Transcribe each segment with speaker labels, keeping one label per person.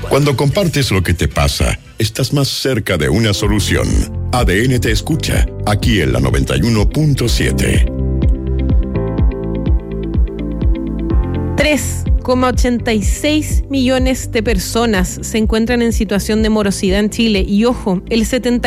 Speaker 1: Cuando compartes lo que te pasa, estás más cerca de una solución. ADN te escucha, aquí en la 91.7.
Speaker 2: 3,86 millones de personas se encuentran en situación de morosidad en Chile y, ojo, el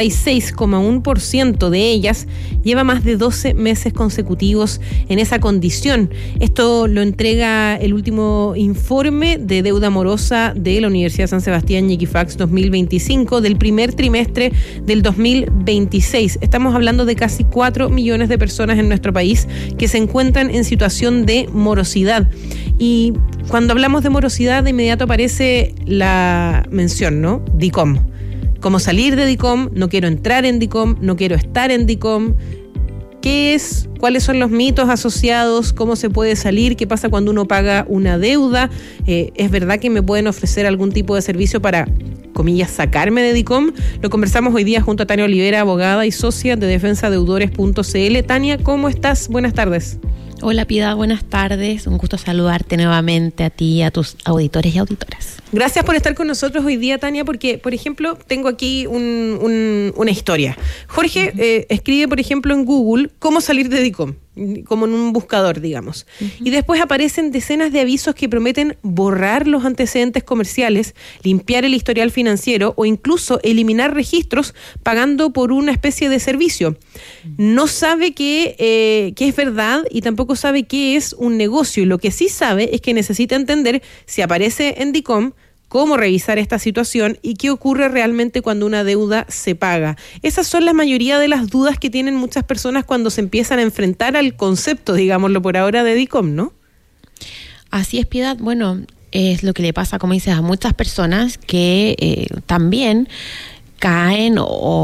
Speaker 2: 76,1% de ellas lleva más de 12 meses consecutivos en esa condición. Esto lo entrega el último informe de deuda morosa de la Universidad San Sebastián y Equifax 2025 del primer trimestre del 2026. Estamos hablando de casi 4 millones de personas en nuestro país que se encuentran en situación de morosidad. Y cuando hablamos de morosidad, de inmediato aparece la mención, ¿no? DICOM. ¿Cómo salir de DICOM? No quiero entrar en DICOM, no quiero estar en DICOM. ¿Qué es? ¿Cuáles son los mitos asociados? ¿Cómo se puede salir? ¿Qué pasa cuando uno paga una deuda? ¿Es verdad que me pueden ofrecer algún tipo de servicio para, comillas, sacarme de DICOM? Lo conversamos hoy día junto a Tania Olivera, abogada y socia de defensadeudores.cl. Tania, ¿cómo estás? Buenas tardes.
Speaker 3: Hola Piedad, buenas tardes. Un gusto saludarte nuevamente a ti y a tus auditores y auditoras.
Speaker 2: Gracias por estar con nosotros hoy día, Tania, porque, por ejemplo, tengo aquí una historia. Jorge escribe, por ejemplo, en Google, ¿cómo salir de DICOM? Como en un buscador, digamos. Y después aparecen decenas de avisos que prometen borrar los antecedentes comerciales, limpiar el historial financiero o incluso eliminar registros pagando por una especie de servicio. No sabe que es verdad y tampoco sabe qué es un negocio. Y lo que sí sabe es que necesita entender si aparece en DICOM, cómo revisar esta situación y qué ocurre realmente cuando una deuda se paga. Esas son la mayoría de las dudas que tienen muchas personas cuando se empiezan a enfrentar al concepto, digámoslo por ahora, de DICOM, ¿no?
Speaker 3: Así es, Piedad. Bueno, es lo que le pasa, como dices, a muchas personas que también caen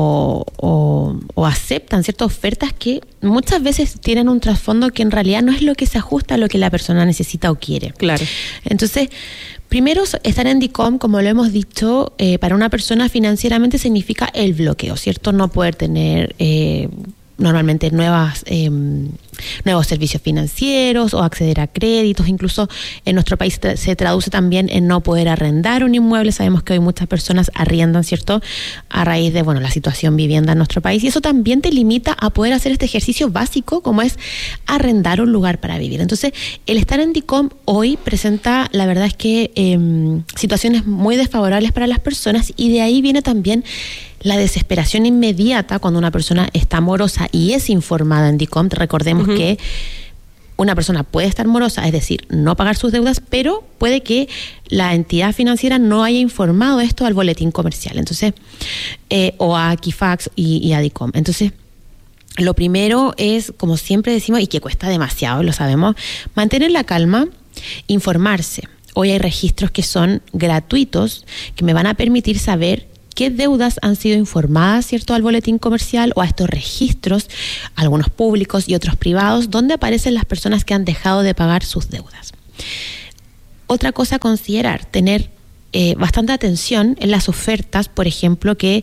Speaker 3: o aceptan ciertas ofertas que muchas veces tienen un trasfondo que en realidad no es lo que se ajusta a lo que la persona necesita o quiere.
Speaker 2: Claro.
Speaker 3: Entonces, primero, estar en DICOM, como lo hemos dicho, para una persona financieramente significa el bloqueo, ¿cierto? No poder tener normalmente nuevos servicios financieros o acceder a créditos. Incluso en nuestro país se traduce también en no poder arrendar un inmueble. Sabemos que hoy muchas personas arriendan, ¿cierto?, a raíz de la situación vivienda en nuestro país, y eso también te limita a poder hacer este ejercicio básico como es arrendar un lugar para vivir. Entonces, el estar en DICOM hoy presenta, la verdad es que situaciones muy desfavorables para las personas, y de ahí viene también la desesperación inmediata cuando una persona está morosa y es informada en DICOM. Recordemos que una persona puede estar morosa, es decir, no pagar sus deudas, pero puede que la entidad financiera no haya informado esto al boletín comercial, entonces o a Equifax y a DICOM. Entonces, lo primero es, como siempre decimos, y que cuesta demasiado, lo sabemos, mantener la calma, informarse. Hoy hay registros que son gratuitos, que me van a permitir saber qué deudas han sido informadas, ¿cierto?, al boletín comercial o a estos registros, algunos públicos y otros privados, donde aparecen las personas que han dejado de pagar sus deudas. Otra cosa a considerar, tener bastante atención en las ofertas, por ejemplo, que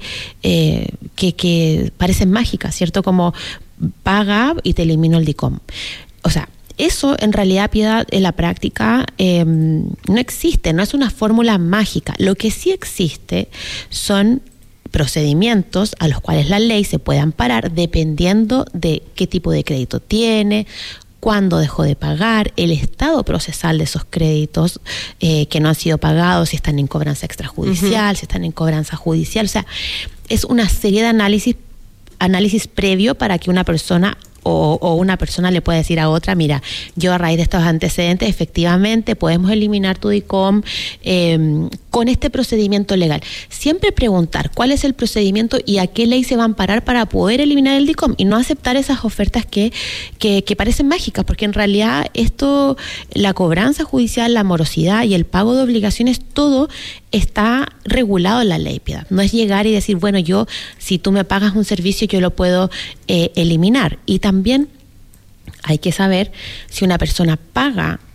Speaker 3: parecen mágicas, ¿cierto?, como paga y te elimino el DICOM. O sea, eso en realidad, Piedad, en la práctica no existe, no es una fórmula mágica. Lo que sí existe son procedimientos a los cuales la ley se puede amparar dependiendo de qué tipo de crédito tiene, cuándo dejó de pagar, el estado procesal de esos créditos que no han sido pagados, si están en cobranza extrajudicial, si están en cobranza judicial. O sea, es una serie de análisis previo para que una persona o una persona le puede decir a otra, mira, yo a raíz de estos antecedentes efectivamente podemos eliminar tu DICOM con este procedimiento legal. Siempre preguntar cuál es el procedimiento y a qué ley se va a amparar para poder eliminar el DICOM, y no aceptar esas ofertas que parecen mágicas, porque en realidad esto, la cobranza judicial, la morosidad y el pago de obligaciones, todo está regulado en la ley, Piedad. No es llegar y decir, bueno, si tú me pagas un servicio, yo lo puedo eliminar. Y también hay que saber si una persona paga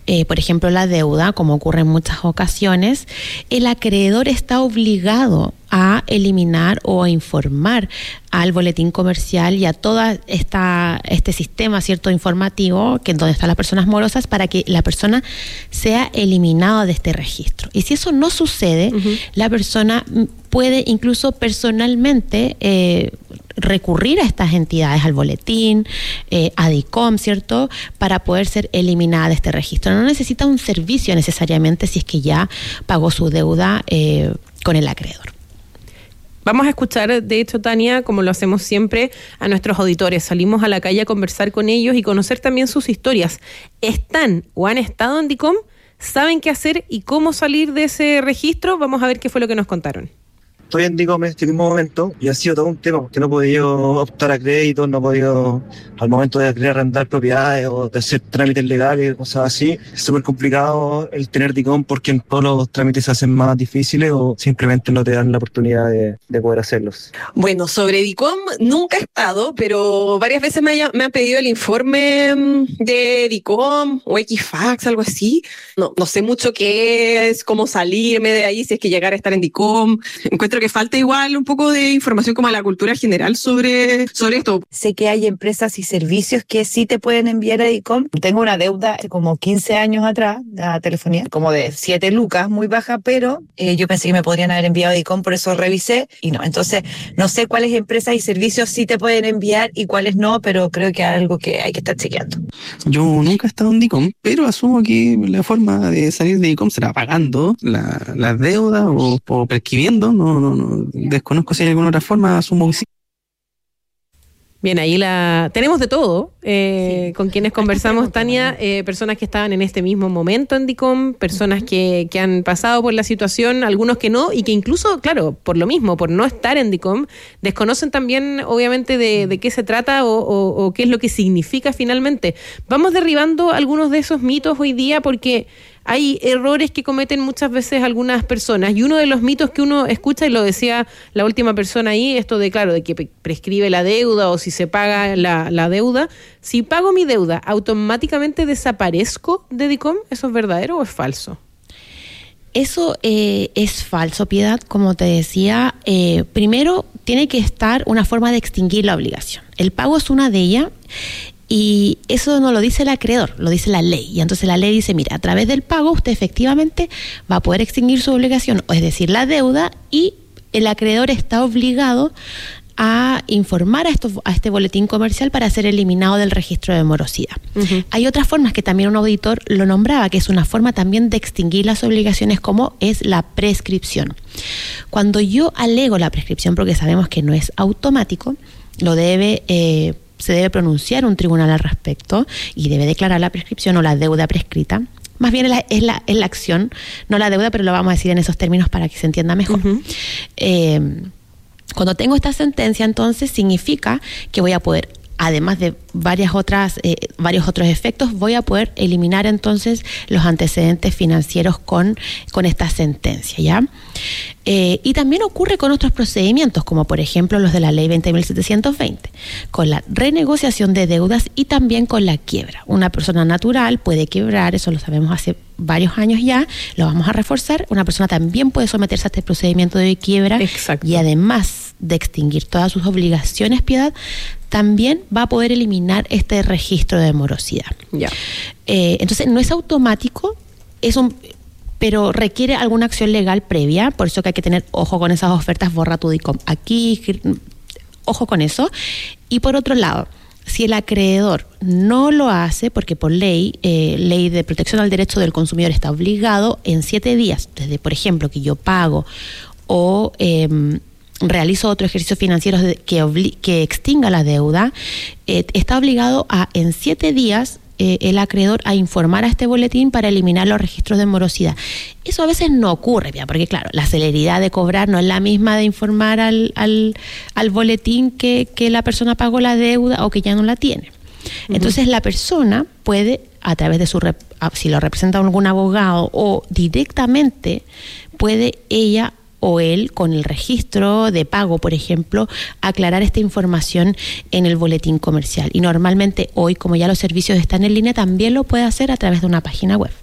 Speaker 3: por ejemplo la deuda, como ocurre en muchas ocasiones, el acreedor está obligado a eliminar o a informar al boletín comercial y a todo este sistema, ¿cierto?, informativo, que es donde están las personas morosas, para que la persona sea eliminada de este registro. Y si eso no sucede, la persona puede incluso personalmente recurrir a estas entidades, al boletín, a DICOM, ¿cierto?, para poder ser eliminada de este registro. No necesita un servicio necesariamente si es que ya pagó su deuda con el acreedor.
Speaker 2: Vamos a escuchar, de hecho, Tania, como lo hacemos siempre, a nuestros auditores. Salimos a la calle a conversar con ellos y conocer también sus historias. ¿Están o han estado en DICOM? ¿Saben qué hacer y cómo salir de ese registro? Vamos a ver qué fue lo que nos contaron.
Speaker 4: Estoy en DICOM en este mismo momento y ha sido todo un tema porque no he podido optar a créditos, no he podido, al momento de querer arrendar propiedades o de hacer trámites legales, cosas así. Es súper complicado el tener DICOM porque en todos los trámites se hacen más difíciles o simplemente no te dan la oportunidad de poder hacerlos.
Speaker 5: Bueno, sobre DICOM nunca he estado, pero varias veces me han pedido el informe de DICOM o Equifax, algo así. No sé mucho qué es, cómo salirme de ahí si es que llegar a estar en DICOM. Encuentro que falta igual un poco de información como a la cultura general sobre esto.
Speaker 6: Sé que hay empresas y servicios que sí te pueden enviar a DICOM. Tengo una deuda hace como 15 años atrás, la telefonía, como de 7 lucas, muy baja, pero yo pensé que me podrían haber enviado a DICOM, por eso revisé y no. Entonces, no sé cuáles empresas y servicios sí te pueden enviar y cuáles no, pero creo que es algo que hay que estar chequeando.
Speaker 7: Yo nunca he estado en DICOM, pero asumo que la forma de salir de DICOM será pagando las deudas o prescribiendo, no desconozco si hay alguna otra forma, asumo que sí.
Speaker 2: Bien, ahí tenemos de todo, con quienes conversamos, Tania, personas que estaban en este mismo momento en DICOM, personas que han pasado por la situación, algunos que no, y que incluso, claro, por lo mismo, por no estar en DICOM, desconocen también, obviamente, de qué se trata o qué es lo que significa finalmente. Vamos derribando algunos de esos mitos hoy día porque hay errores que cometen muchas veces algunas personas, y uno de los mitos que uno escucha, y lo decía la última persona ahí, esto de, claro, de que prescribe la deuda o si se paga la deuda. Si pago mi deuda, ¿automáticamente desaparezco de DICOM? ¿Eso es verdadero o es falso?
Speaker 3: Eso es falso, Piedad. Como te decía, primero tiene que estar una forma de extinguir la obligación. El pago es una de ellas. Y eso no lo dice el acreedor, lo dice la ley. Y entonces la ley dice, mira, a través del pago usted efectivamente va a poder extinguir su obligación, es decir, la deuda, y el acreedor está obligado a informar a este boletín comercial para ser eliminado del registro de morosidad. Uh-huh. Hay otras formas que también un auditor lo nombraba, que es una forma también de extinguir las obligaciones, como es la prescripción. Cuando yo alego la prescripción, porque sabemos que no es automático, se debe pronunciar un tribunal al respecto y debe declarar la prescripción o la deuda prescrita. Más bien es la acción, no la deuda, pero lo vamos a decir en esos términos para que se entienda mejor. Uh-huh. Cuando tengo esta sentencia, entonces significa que voy a poder, además de varios otros efectos, voy a poder eliminar entonces los antecedentes financieros con esta sentencia, ¿ya? Y también ocurre con otros procedimientos, como por ejemplo los de la ley 20.720, con la renegociación de deudas y también con la quiebra. Una persona natural puede quebrar, eso lo sabemos hace varios años ya, lo vamos a reforzar. Una persona también puede someterse a este procedimiento de quiebra.
Speaker 2: Exacto.
Speaker 3: Y además de extinguir todas sus obligaciones, Piedad, también va a poder eliminar este registro de morosidad.
Speaker 2: Ya.
Speaker 3: Entonces no es automático, pero requiere alguna acción legal previa, por eso que hay que tener ojo con esas ofertas, borra tu DICOM aquí, ojo con eso. Y por otro lado, si el acreedor no lo hace, porque por ley de protección al derecho del consumidor está obligado en 7 días, desde por ejemplo que yo pago o realizo otro ejercicio financiero que extinga la deuda, está obligado en 7 días el acreedor a informar a este boletín para eliminar los registros de morosidad. Eso a veces no ocurre, porque claro, la celeridad de cobrar no es la misma de informar al boletín que la persona pagó la deuda o que ya no la tiene. Uh-huh. Entonces la persona puede, a través de si lo representa algún abogado o directamente, puede ella o él, con el registro de pago, por ejemplo, aclarar esta información en el boletín comercial. Y normalmente hoy, como ya los servicios están en línea, también lo puede hacer a través de una página web.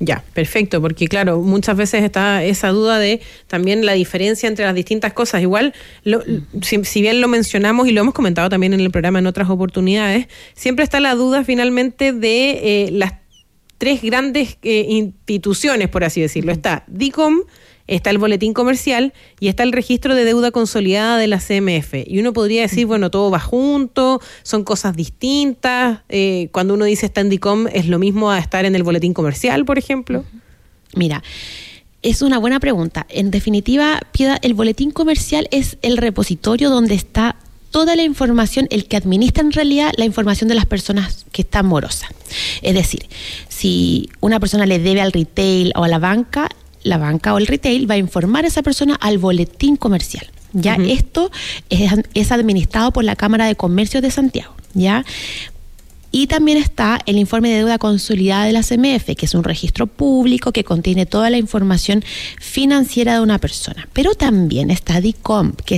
Speaker 2: Ya, perfecto, porque claro, muchas veces está esa duda de también la diferencia entre las distintas cosas. Igual, si bien lo mencionamos y lo hemos comentado también en el programa en otras oportunidades, siempre está la duda finalmente de las tres grandes instituciones, por así decirlo. Está DICOM, está el boletín comercial y está el registro de deuda consolidada de la CMF. Y uno podría decir, bueno, todo va junto, son cosas distintas. Cuando uno dice está en DICOM, ¿es lo mismo a estar en el boletín comercial, por ejemplo?
Speaker 3: Mira, es una buena pregunta. En definitiva, Piedad, el boletín comercial es el repositorio donde está toda la información, el que administra en realidad la información de las personas que están morosas. Es decir, si una persona le debe al retail o a la banca o el retail va a informar a esa persona al boletín comercial. Ya esto es administrado por la Cámara de Comercio de Santiago, ¿ya? Y también está el informe de deuda consolidada de la CMF, que es un registro público que contiene toda la información financiera de una persona. Pero también está DICOM, que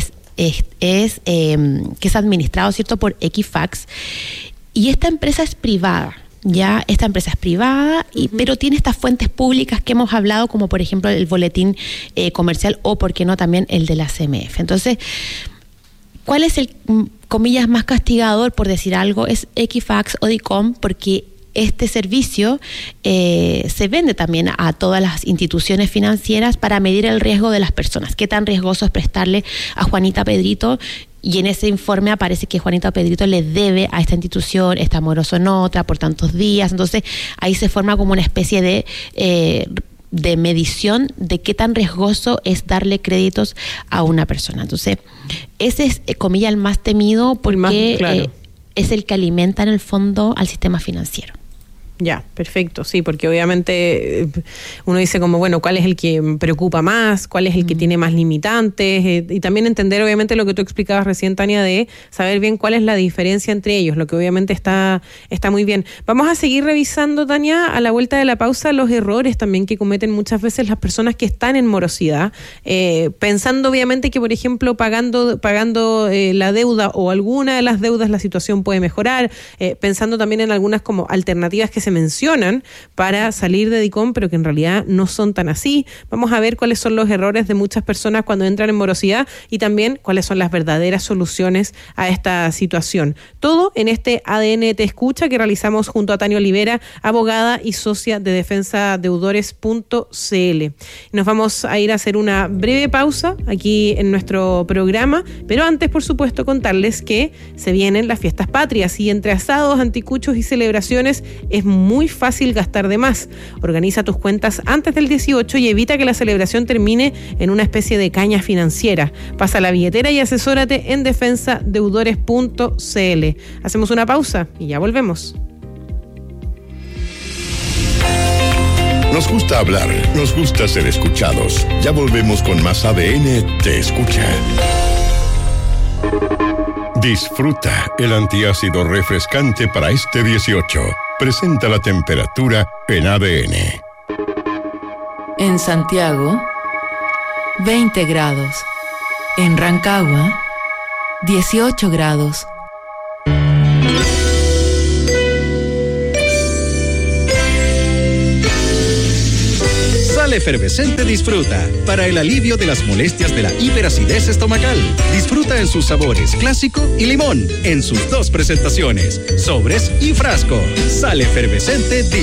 Speaker 3: es administrado, ¿cierto?, por Equifax, y esta empresa es privada. Ya, esta empresa es privada, pero tiene estas fuentes públicas que hemos hablado, como por ejemplo el boletín comercial o, por qué no, también el de la CMF. Entonces, ¿cuál es el, comillas, más castigador, por decir algo? Es Equifax o DICOM, porque este servicio se vende también a todas las instituciones financieras para medir el riesgo de las personas. ¿Qué tan riesgoso es prestarle a Juanita Pedrito? Y en ese informe aparece que Juanita Pedrito le debe a esta institución, está moroso en otra por tantos días. Entonces ahí se forma como una especie de medición de qué tan riesgoso es darle créditos a una persona. Entonces ese es, comillas, el más temido porque claro, es el que alimenta en el fondo al sistema financiero.
Speaker 2: Ya, perfecto, sí, porque obviamente uno dice como, bueno, ¿cuál es el que preocupa más? ¿Cuál es el que tiene más limitantes? Y también entender obviamente lo que tú explicabas recién, Tania, de saber bien cuál es la diferencia entre ellos, lo que obviamente está muy bien. Vamos a seguir revisando, Tania, a la vuelta de la pausa, los errores también que cometen muchas veces las personas que están en morosidad, pensando obviamente que, por ejemplo, pagando la deuda o alguna de las deudas la situación puede mejorar, pensando también en algunas como alternativas que se mencionan para salir de DICOM, pero que en realidad no son tan así. Vamos a ver cuáles son los errores de muchas personas cuando entran en morosidad y también cuáles son las verdaderas soluciones a esta situación. Todo en este ADN Te Escucha que realizamos junto a Tania Olivera, abogada y socia de defensadeudores.cl. Nos vamos a ir a hacer una breve pausa aquí en nuestro programa, pero antes, por supuesto, contarles que se vienen las fiestas patrias y entre asados, anticuchos y celebraciones es muy fácil gastar de más. Organiza tus cuentas antes del 18 y evita que la celebración termine en una especie de caña financiera. Pasa la billetera y asesórate en defensadeudores.cl. Hacemos una pausa y ya volvemos.
Speaker 1: Nos gusta hablar, nos gusta ser escuchados. Ya volvemos con más ADN Te Escucha. Disfruta el antiácido refrescante para este 18. Presenta la temperatura en ADN.
Speaker 8: En Santiago, 20 grados. En Rancagua, 18 grados.
Speaker 9: Sal Efervescente Disfruta, para el alivio de las molestias de la hiperacidez estomacal. Disfruta en sus sabores clásico y limón, en sus dos presentaciones, sobres y frasco. Sal Efervescente Disfruta.